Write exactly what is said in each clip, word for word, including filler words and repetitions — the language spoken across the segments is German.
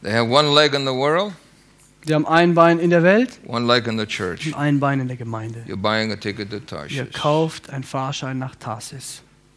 They have one leg in the world, Die haben ein Bein in der Welt one leg in the church. und ein Bein in der Gemeinde. You're buying a ticket to Ihr Tarshish. kauft einen Fahrschein nach Tarsis.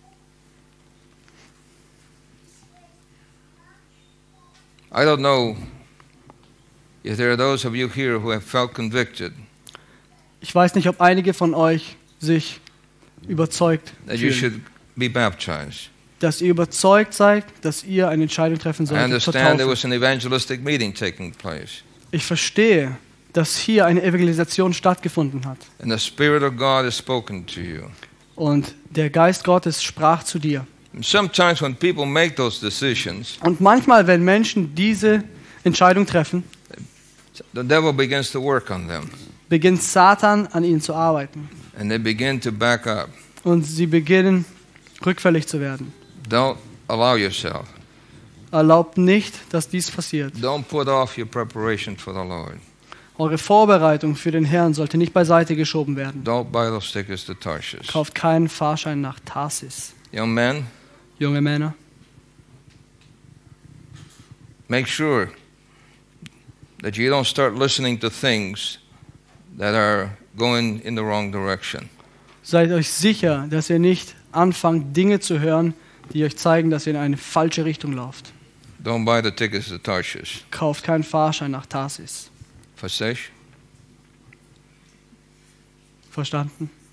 I don't know if there are those of you here who have felt convicted Ich weiß nicht, ob einige von euch sich überzeugt that you fühlen, should be baptized. dass ihr überzeugt seid, dass ihr eine Entscheidung treffen I solltet zur understand there Taufe. was an evangelistic meeting taking place, Ich verstehe, dass hier eine Evangelisation stattgefunden hat. and the Spirit of God has spoken to you. Und der Geist Gottes sprach zu dir. And sometimes when people make those decisions, Und manchmal, wenn Menschen diese Entscheidung treffen, the devil begins to work on them, beginnt Satan an ihnen zu arbeiten. and they begin to back up. Und sie beginnen rückfällig zu werden. Don't allow yourself. Erlaubt nicht, dass dies passiert. Don't put off your preparation for the Lord. Eure Vorbereitung für den Herrn sollte nicht beiseite geschoben werden. Don't buy those tickets to Tarshish. Kauft keinen Fahrschein nach Tarsis. Young men, Junge Männer, make sure that you don't start listening to things that are going in the wrong direction. seid euch sicher, dass ihr nicht anfangt, Dinge zu hören, die euch zeigen, dass ihr in eine falsche Richtung lauft. Don't buy the tickets to Tarshish. Kauft keinen Fahrschein nach Tarsis. Fasesh? Verstanden?